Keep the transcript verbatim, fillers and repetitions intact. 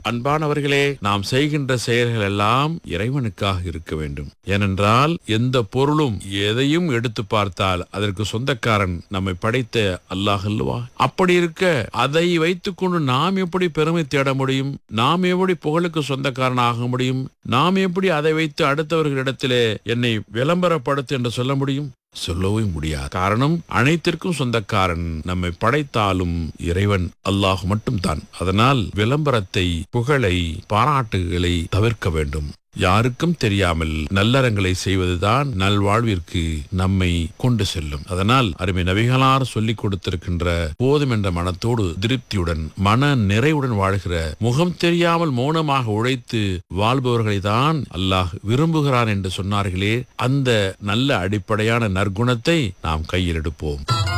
அன்பானவர்களே, நாம் செய்கின்ற செயல்கள் எல்லாம் இறைவனுக்காக இருக்க வேண்டும். ஏனென்றால் எந்த பொருளும் எதையும் எடுத்து பார்த்தால் அதற்கு சொந்தக்காரன் நம்மை படைத்த அல்லாஹ் அல்லவா? அப்படி இருக்க அதை வைத்துக் கொண்டு நாம் எப்படி பெருமை தேட முடியும்? நாம் எப்படி புகழுக்கு சொந்தக்காரன் ஆக முடியும்? நாம் எப்படி அதை வைத்து அடுத்தவர்களிடத்திலே என்னை விளம்பரப்படுத்து என்று சொல்ல முடியும்? சொல்லவே முடியாது. காரணம், அனைத்திற்கும் சொந்தக்காரன் நம்மை படைத்தாலும் இறைவன் அல்லாஹ் மட்டும்தான். அதனால் விளம்பரத்தை, புகழை, பாராட்டுகளை தவிர்க்க வேண்டும். யாருக்கும் தெரியாமல் நல்லறங்களை செய்வதுதான் நல்வாழ்விற்கு நம்மை கொண்டு செல்லும். அதனால் அருமை நபிகளார் சொல்லிக் கொடுத்திருக்கின்ற போதும் என்ற மனத்தோடு திருப்தியுடன் மன நிறைவுடன் வாழ்கிற, முகம் தெரியாமல் மௌனமாக உழைத்து வாழ்பவர்களை தான் அல்லாஹ் விரும்புகிறான் என்று சொன்னார்களே, அந்த நல்ல அடிப்படையான நற்குணத்தை நாம் கையில் எடுப்போம்.